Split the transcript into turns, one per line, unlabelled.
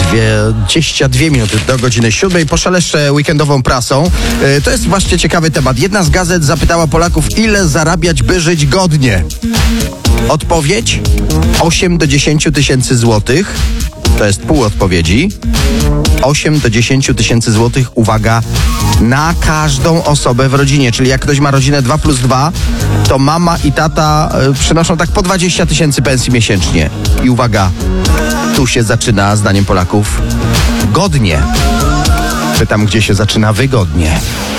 22 minuty do godziny 7. Poszaleszczę weekendową prasą. To jest właśnie ciekawy temat. Jedna z gazet zapytała Polaków, ile zarabiać, by żyć godnie. Odpowiedź? 8 do 10 tysięcy złotych. To jest pół odpowiedzi. 8 do 10 tysięcy złotych, uwaga, na każdą osobę w rodzinie. Czyli jak ktoś ma rodzinę 2+2, to mama i tata przynoszą tak po 20 tysięcy pensji miesięcznie. I uwaga, tu się zaczyna, zdaniem Polaków, godnie. Pytam, gdzie się zaczyna wygodnie.